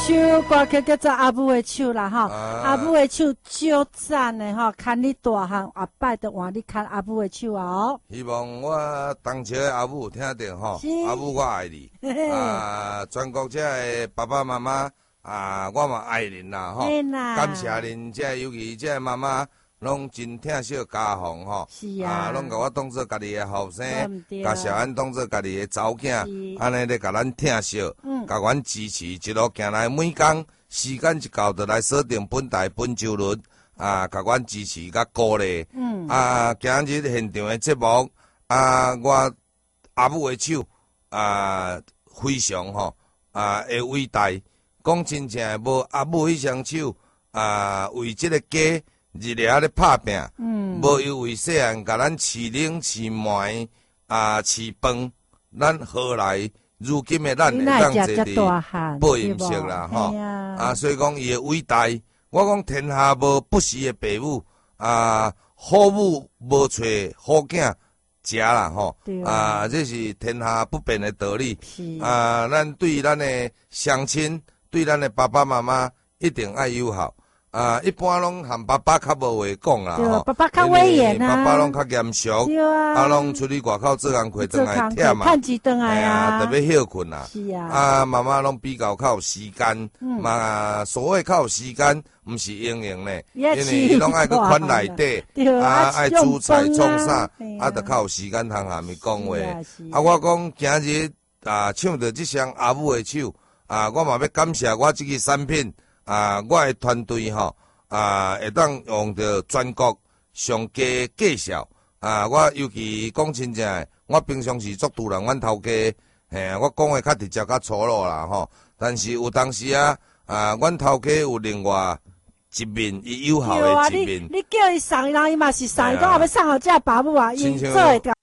首歌曲叫做《阿母的手》啦，哈，阿母的手少赞的哈，牵你大汉，后摆就换你牵阿母的手啊哦。 希望我当初的阿母听到吼，阿母我爱你，全国这的爸爸妈妈我嘛爱恁啦吼，感谢恁这尤其这妈妈。拢真疼惜家父吼，拢甲我当做家己的后生，甲小安当做家己的查某囝，安尼咧甲咱疼惜，甲阮支持，一路行来每工时间一到，就来锁定本台本周日，甲阮支持甲鼓励，今日现场的节目，我阿母的手，非常吼，会伟大，讲真正无阿母迄双手，为即个家。日日咧拍拼，无因为细汉甲咱饲奶、饲糜、饲饭，咱何来如今的咱会当坐伫保饮食啦吼？所以讲伊的伟大，我讲天下无不是的父母，好母无找好囝食啦吼，这是天下不变的道理。咱对咱的乡亲，对咱的爸爸妈妈一定爱友好。一般拢含爸爸较无话讲啦，吼， 爸爸较威严啊， 爸爸拢较严肃，拢出去外口做工课转来忝嘛， 趁钱转来啊， 特别休困啦。 是啊， 妈妈拢比较较有时间，所谓较有时间，毋是用呢，因为伊拢爱去款内底，爱煮菜创啥，就较有时间通下面讲话。我讲今日唱着这双阿母的手，我嘛要感谢我这个产品。我的团队吼，会当用着全国上佳介绍。我尤其讲真正的，我平常时做主人，阮头家，我讲的较直接较粗鲁啦吼。但是有当时阮头家有另外一面，伊友好的一面。 你叫伊送，然后伊嘛是送，伊讲后要送互这爸母啊，伊做会掉。